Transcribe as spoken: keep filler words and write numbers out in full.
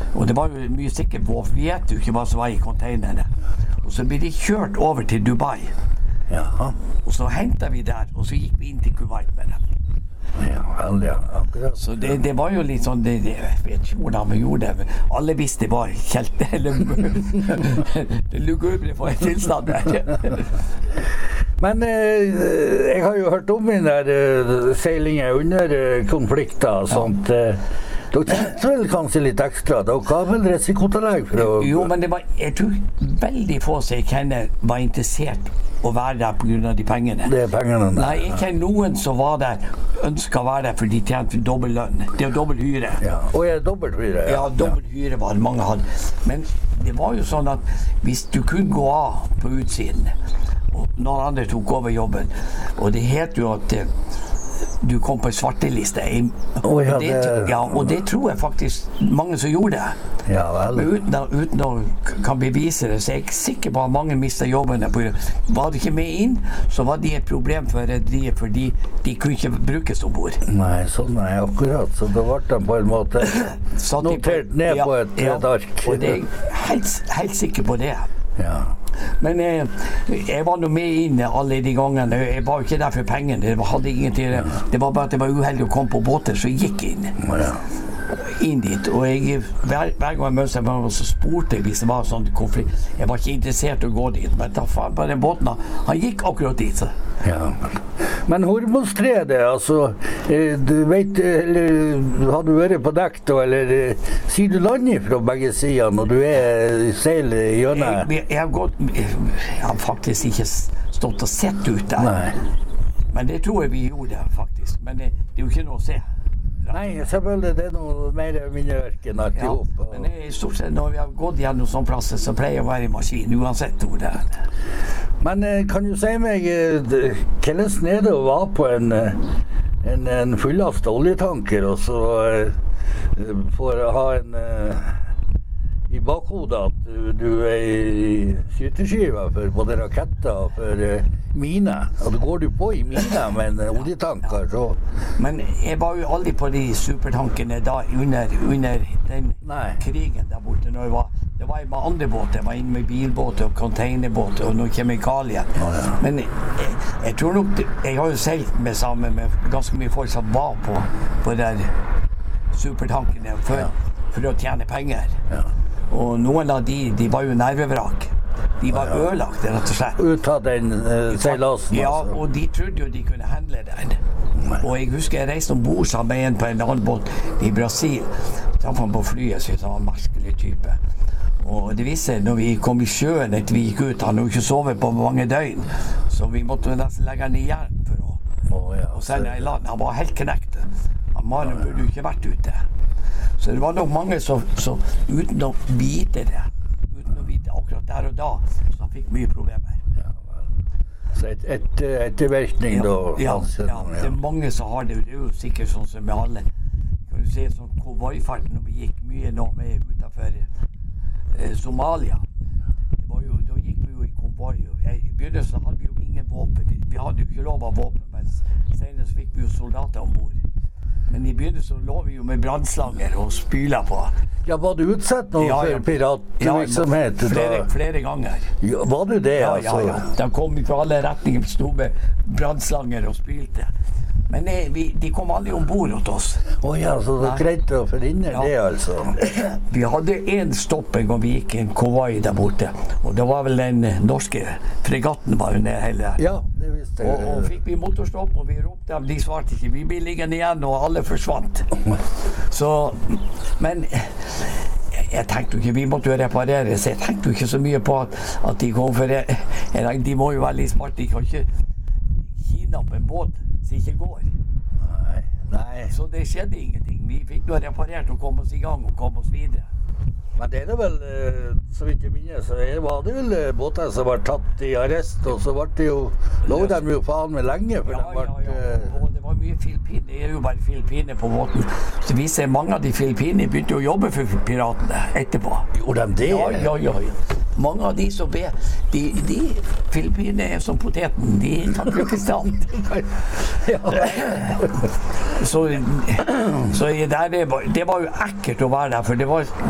Og det var jo mye sikkert vår, vi vet jo ikke hva som var i containerne. Og så ble de kjørt over til Dubai. Jaha. Og så hentet vi der, og så gikk vi inn til Kuwait med dem. Ja, vel, ja, akkurat. Så det, det var jo litt sånn, det, det, jeg vet ikke hvordan vi gjorde det. Alle visste det var kjelt, eller det lugubre for en tilstand der. Men eh, jeg har jo hørt om den der eh, seilingen under eh, konflikter og sånt. Eh, dere tenkte vel kanskje litt ekstra, dere har vel risikotillegg for å... Jo, men det var, jeg tror veldig få som jeg kjenner var interessert å være der på grunn av de pengene. Det er pengene der. Nei, jeg kjenner noen som var der, ønsket å være der for de tjente dobbelt lønn. Det er jo dobbelt hyre. Ja, og jeg er dobbelt hyre. Ja, ja dobbelt hyre var det mange hadde. Men det var jo sånn at hvis du kunne gå av på utsiden, og noen andre tok over jobben, og det het jo at du kom på en svarteliste. Oh, ja, og, det, ja, og det tror jeg faktisk mange som gjorde det. Ja, vel. Men uten, uten å kan bevise det, så er jeg sikker på at mange mistet jobbene. Var de ikke med inn, så var de et problem for rederiet, fordi de kunne ikke brukes ombord. Nei, sånn er akkurat. Så da ble de på en måte notert ned ja, på et ja, ark. Og det er helt, helt sikker på det. Ja. Men jeg, jeg var nå med inn alle de gangene. Jeg var jo ikke der for pengene. Det var, hadde ingenting. Det var bare at det var uheldig å komme på båter, så jeg gikk inn. Ja. Inn dit. Og jeg, hver, hver gang jeg møtte meg, så spurte jeg hvis det var sånn konflikt. Jeg var ikke interessert i å gå dit, men da faen på den båten, han gikk akkurat dit. Så. Ja. Men Hormuzstredet, altså, du vet, eller har du vært på dekk da, eller sier du landet fra begge sider når du er seil gjennom? Jeg, jeg, har gått, jeg har faktisk ikke stått og sett ut der. Nei. Men det tror jeg vi gjorde, faktisk. Men det, det er jo ikke noe å se. Nei, selvfølgelig, det er noe mer minneørken alt ja, ihop. Men det er stort sett, når vi har gått gjennom sånne plasser, så pleier jeg å være i maskin, uansett hvor det er. Men kan du si meg, hvordan er det å være på en, en, en fullast oljetanker, og så uh, får ha en uh, i bakhodet at du, du er i skyteskiva for både raketter og for uh, mine. Og da går du på i mine med en oljetanker, så... Men jeg var jo aldri på de supertankene da, under, under den Nei. krigen der borte, når jeg var... Det var med andre båter, jeg var inne med bilbåter og containerbåter og noen kjemikalier. Ja, ja. Men jeg, jeg tror nok, det, jeg har jo seilt med sammen med ganske mye folk som var på, på der supertankene for, ja. for å tjene penger. Ja. Og noen av de, de var jo nervevrak. De var ja, ja. ødelagt, rett og slett. Ut av den uh, seilasen? Ja, og de trodde jo de kunne handle den. Nei. Og jeg husker jeg reiste ombord sammen med en på en annen båt i Brasil. Da var han på flyet, så han var en merkelig type. Og det viste seg, når vi kom i sjøen etter vi gikk ut, han hadde jo ikke sovet på mange døgn, så vi måtte nesten legge han i jern for å oh, ja, og sende i land. Han var helt knekt. Han mannen ja, ja. burde jo ikke vært ute. Så det var nok mange som, som uten å vite det, uten å vite akkurat der og da, så han fikk mye problemer. Ja, så et, et, ettervirkning ja, da? Ja, altså, ja, det er mange som har det. Det er jo sikkert sånn som med alle. Kan du se sånn konvoifarten når vi gikk mye nå med utenfor Somalia. Det var jo, da gikk vi jo i konvoi. I begynnelsen hadde vi jo ingen våpen. Vi hadde jo ikke lov av våpen, men senere så fikk vi jo soldater ombord. Men i begynnelsen lå vi jo med brannslanger og spyla på. Ja, var du utsatt nå ja, ja. for piratvirksomhet? Ja, flere, flere ganger. Ja, var du det, ja, altså? Ja, ja. De kom fra alle retninger, stod med brannslanger og spylte. Men eh, vi, de kom aldri ombord hos oss. Å ja, så det var greit å forhindre ja. det, altså? Vi hadde en stopp en gang vi gikk i en konvoi der borte. Og det var vel den norske fregatten var jo nede hele der. Ja, det visste jeg. Og, og fikk vi motorstopp, og vi ropte dem, de svarte ikke. Vi ble liggende igjen, og alle forsvant. Så, men... Jeg tenkte jo ikke, vi måtte jo reparere, så jeg tenkte jo ikke så mye på at, at de kom for... Jeg, jeg, de må jo være litt smart, de kan ikke kidnappe en båt som ikke går. Nei, nei. Så det skjedde ingenting. Vi fikk noe reparert og kom oss i gang og kom oss videre. Men det er det vel, så vidt jeg minner, så var det vel båter som var tatt i arrest, og så ble det jo, lå de jo faen med lenge, for ja, de ble... Ja, ja, og det var mye Filippiner, det er jo bare Filippiner på båten. Så vi ser mange av de Filippiner begynte å jobbe for piratene etterpå. Gjorde de det? Ja, ja, ja, ja. Mange av de som ber, de, de Filippiner er som poteten, de kan ikke stand. Ja. Så, så der, det, var, det var jo ekkelt å være der, for det var